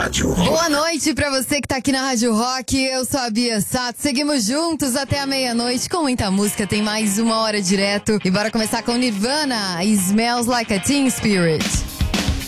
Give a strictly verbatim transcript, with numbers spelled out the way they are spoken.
Rádio Rock. Boa noite pra você que tá aqui na Rádio Rock. Eu sou a Bia Sato. Seguimos juntos até a meia-noite com muita música. Tem mais uma hora direto. E bora começar com Nirvana. Smells Like a Teen Spirit.